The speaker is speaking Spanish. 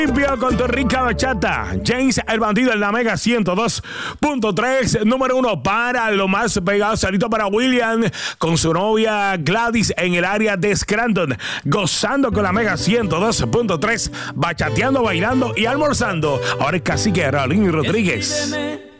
Limpio con tu rica bachata. James el Bandido en la Mega 102.3. Número 1 para lo más pegado. Salito para William con su novia Gladys en el área de Scranton. Gozando con la Mega 102.3. Bachateando, bailando y almorzando. Ahora es Cacique Raulín Rodríguez.